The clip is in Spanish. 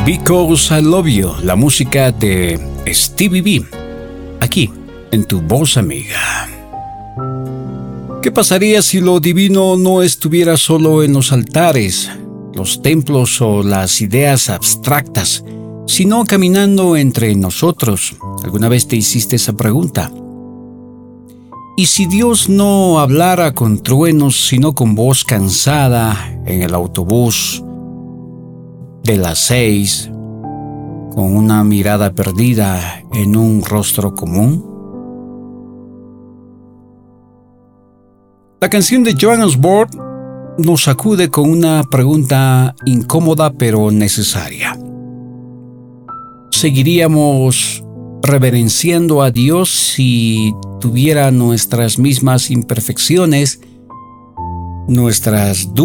Because I Love You, la música de Stevie B, aquí en Tu Voz Amiga. ¿Qué pasaría si lo divino no estuviera solo en los altares, los templos o las ideas abstractas, sino caminando entre nosotros? ¿Alguna vez te hiciste esa pregunta? ¿Y si Dios no hablara con truenos, sino con voz cansada en el autobús de las 6, con una mirada perdida en un rostro común? La canción de Joan Osborne nos sacude con una pregunta incómoda pero necesaria. ¿Seguiríamos reverenciando a Dios si tuviera nuestras mismas imperfecciones, nuestras dudas